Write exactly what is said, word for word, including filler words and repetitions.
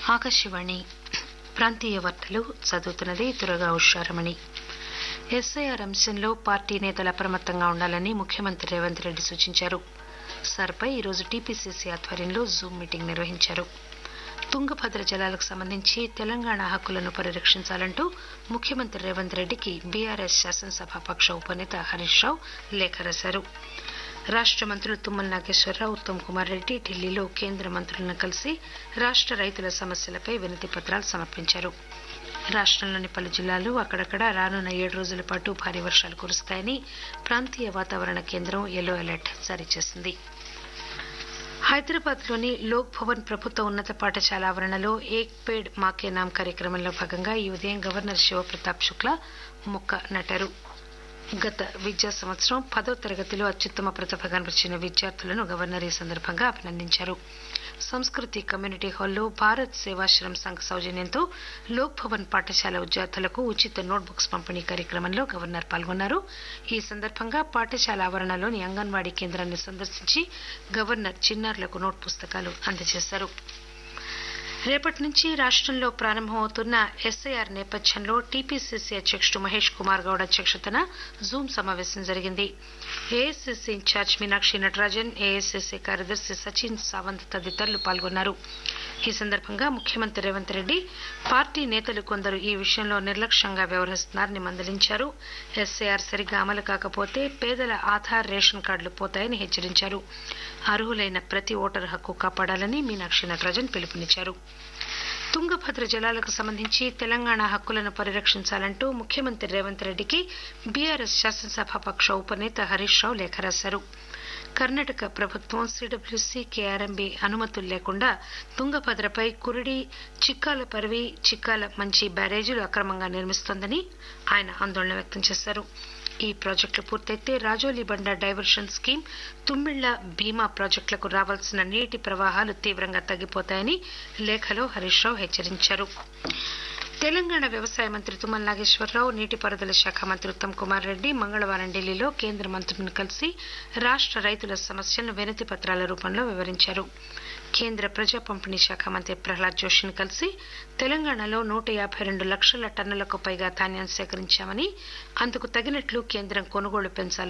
ఆకాశవాణి ప్రాంతీయ వార్తలు చదువుతున్నది దుర్గా ఉషారమణి. ఎస్ఐఆర్ అంశంలో పార్టీ నేతలు అప్రమత్తంగా ఉండాలని ముఖ్యమంత్రి రేవంత్ రెడ్డి సూచించారు. సర్పై ఈరోజు టీపీసీసీ ఆధ్వర్యంలో జూమ్ మీటింగ్ నిర్వహించారు. తుంగభద్ర జలాలకు సంబంధించి తెలంగాణ హక్కులను పరిరక్షించాలంటూ ముఖ్యమంత్రి రేవంత్ రెడ్డికి బీఆర్ఎస్ శాసనసభాపక్ష ఉపనేత హరీష్ రావు లేఖ రాశారు. రాష్ట మంత్రులు తుమ్మల నాగేశ్వరరావు, ఉత్తమ్ కుమార్ రెడ్డి ఢిల్లీలో కేంద్ర మంత్రులను కలిసి రాష్ట రైతుల సమస్యలపై వినతి పత్రాలు సమర్పించారు. రాష్టంలోని పలు జిల్లాల్లో అక్కడక్కడా రానున్న ఏడు రోజుల పాటు భారీ వర్షాలు కురుస్తాయని ప్రాంతీయ వాతావరణ కేంద్రం యెల్లో అలర్ట్ జారీ చేసింది. హైదరాబాద్ లోని లోక్ భవన్ ప్రభుత్వ ఉన్నత పాఠశాల ఆవరణలో ఏక్ పేడ్ మాకే నామ్ కార్యక్రమంలో భాగంగా ఈ ఉదయం గవర్నర్ శివప్రతాప్ శుక్లా మొక్క నాటారు. గత విద్యా సంవత్సరం పదో తరగతిలో అత్యుత్తమ ప్రతిభ కనబరిచిన విద్యార్థులను గవర్నర్ ఈ సందర్భంగా అభినందించారు. సంస్కృతి కమ్యూనిటీ హాల్లో భారత్ సేవాశ్రమ్ సంఘ్ సౌజన్యంతో లోక్ భవన్ పాఠశాల విద్యార్థులకు ఉచిత నోట్ బుక్స్ పంపిణీ కార్యక్రమంలో గవర్నర్ పాల్గొన్నారు. ఈ సందర్భంగా పాఠశాల ఆవరణలోని అంగన్వాడీ కేంద్రాన్ని సందర్శించి గవర్నర్ చిన్నారులకు నోట్ పుస్తకాలు అందజేశారు. రేపటి నుంచి రాష్టంలో ప్రారంభమవుతున్న ఎస్ఐఆర్ నేపథ్యంలో టీపీసీసీ అధ్యక్షుడు మహేష్ కుమార్ గౌడ్ అధ్యక్షతన జూమ్ సమావేశం జరిగింది. AICC incharge Meenakshi Natarajan, AICC కార్యదర్శి సచిన్ సావంత్ తదితరులు పాల్గొన్నారు. ఈ సందర్భంగా ముఖ్యమంత్రి రేవంత్ రెడ్డి పార్టీ నేతలు కొందరు ఈ విషయంలో నిర్లక్ష్యంగా వ్యవహరిస్తున్నారని మందలించారు. ఎస్ఐఆర్ సరిగ్గా అమలు కాకపోతే పేదల ఆధార్, రేషన్ కార్డులు పోతాయని హెచ్చరించారు. అర్హులైన ప్రతి ఓటరు హక్కు కాపాడాలని మీనాక్షి నటరాజన్ పిలుపునిచ్చారు. తుంగభద్ర జలాలకు సంబంధించి తెలంగాణ హక్కులను పరిరక్షించాలంటూ ముఖ్యమంత్రి రేవంత్ రెడ్డికి బీఆర్ఎస్ శాసనసభాపక్ష ఉపనేత హరీష్ రావు లేఖ రాశారు. కర్ణాటక ప్రభుత్వం సీడబ్ల్యూసీ, కేఆర్ఎంబీ అనుమతులు లేకుండా తుంగభద్రపై కురిడి, చిక్కాల పరివి, చిక్కాల మంచి బ్యారేజీలు అక్రమంగా నిర్మిస్తోందని ఆయన ఆందోళన వ్యక్తం చేశారు. ఈ ప్రాజెక్టులు పూర్తయితే రాజోలి బండ డైవర్షన్ స్కీమ్, తుమ్మిళ్ల, భీమా ప్రాజెక్టులకు రావాల్సిన నీటి ప్రవాహాలు తీవ్రంగా తగ్గిపోతాయని లేఖలో హరీష్ రావు హెచ్చరించారు. తెలంగాణ వ్యవసాయ మంత్రి తుమ్మల నాగేశ్వరరావు, నీటిపారుదల శాఖ మంత్రి ఉత్తమ్ కుమార్ రెడ్డి మంగళవారం ఢిల్లీలో కేంద్ర మంత్రులను కలిసి రాష్ట రైతుల సమస్యలను వినతి పత్రాల రూపంలో వివరించారు. కేంద్ర ప్రజా పంపిణీ శాఖ మంత్రి ప్రహ్లాద్ జోషిని కలిసి తెలంగాణలో నూట యాభై రెండు లక్షల టన్నులకు పైగా ధాన్యం సేకరించామని, అందుకు తగినట్లు కేంద్రం కొనుగోళ్లు పెంచాలని